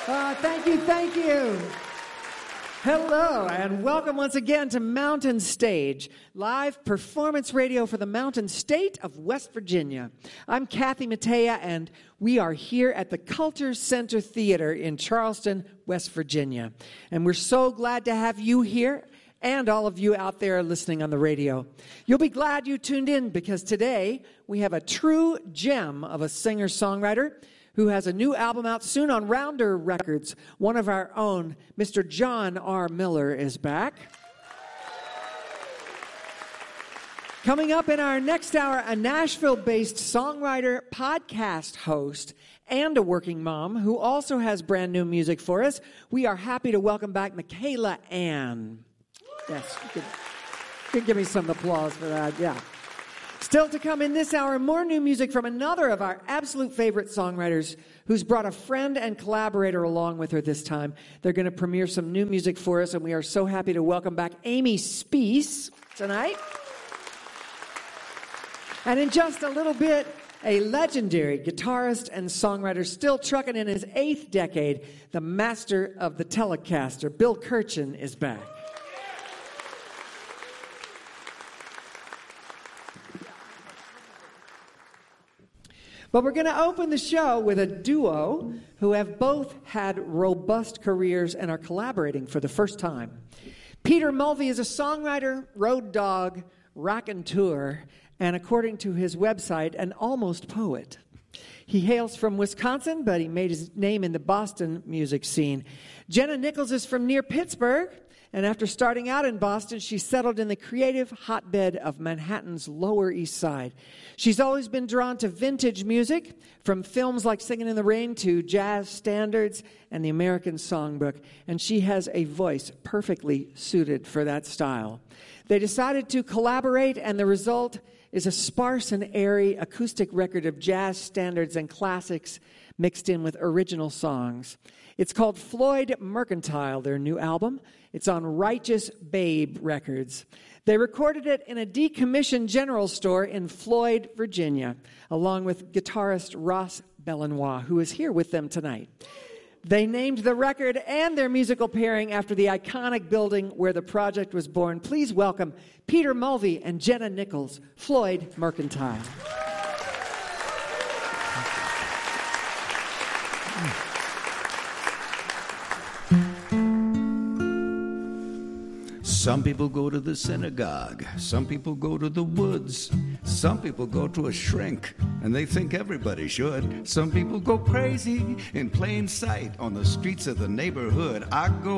Thank you, thank you. Hello, and welcome once again to Mountain Stage, live performance radio for the Mountain State of West Virginia. I'm Kathy Mattea, and we are here at the Culture Center Theater in Charleston, West Virginia. And we're so glad to have you here and all of you out there listening on the radio. You'll be glad you tuned in because today we have a true gem of a singer-songwriter who has a new album out soon on Rounder Records. One of our own, Mr. John R. Miller, is back. Coming up in our next hour, a Nashville-based songwriter, podcast host, and a working mom who also has brand new music for us. We are happy to welcome back Michaela Anne. Yes, you could give me some applause for that, yeah. Still to come in this hour, more new music from another of our absolute favorite songwriters who's brought a friend and collaborator along with her this time. They're going to premiere some new music for us, and we are so happy to welcome back Amy Speace tonight. And in just a little bit, a legendary guitarist and songwriter still trucking in his 8th decade, the master of the Telecaster, Bill Kirchen, is back. But we're going to open the show with a duo who have both had robust careers and are collaborating for the first time. Peter Mulvey is a songwriter, road dog, raconteur, and according to his website, an almost poet. He hails from Wisconsin, but he made his name in the Boston music scene. Jenna Nichols is from near Pittsburgh, and after starting out in Boston, she settled in the creative hotbed of Manhattan's Lower East Side. She's always been drawn to vintage music, from films like Singin' in the Rain to jazz standards and the American Songbook, and she has a voice perfectly suited for that style. They decided to collaborate, and the result is a sparse and airy acoustic record of jazz standards and classics mixed in with original songs. It's called Floyd Mercantile, their new album. It's on Righteous Babe Records. They recorded it in a decommissioned general store in Floyd, Virginia, along with guitarist Ross Belanois, who is here with them tonight. They named the record and their musical pairing after the iconic building where the project was born. Please welcome Peter Mulvey and Jenna Nichols, Floyd Mercantile. Some people go to the synagogue. Some people go to the woods. Some people go to a shrink, and they think everybody should. Some people go crazy in plain sight on the streets of the neighborhood. I go